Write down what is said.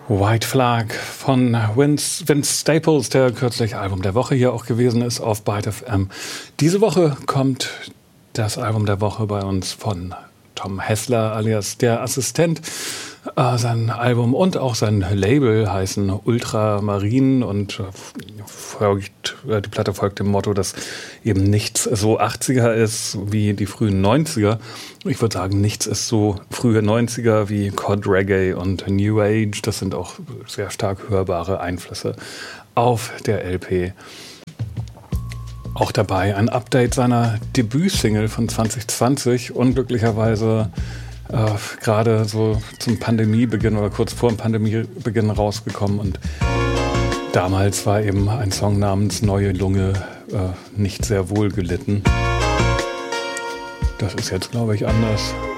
White Flag von Vince Staples, der kürzlich Album der Woche hier auch gewesen ist auf Byte FM. Diese Woche kommt das Album der Woche bei uns von Tom Hessler alias der Assistent. Sein Album und auch sein Label heißen Ultramarin und die Platte folgt dem Motto, dass eben nichts so 80er ist wie die frühen 90er. Ich würde sagen, nichts ist so frühe 90er wie Cod Reggae und New Age. Das sind auch sehr stark hörbare Einflüsse auf der LP. Auch dabei ein Update seiner Debütsingle von 2020, unglücklicherweise gerade so zum Pandemiebeginn oder kurz vor dem Pandemiebeginn rausgekommen. Und damals war eben ein Song namens Neue Lunge nicht sehr wohl gelitten. Das ist jetzt, glaube ich, anders.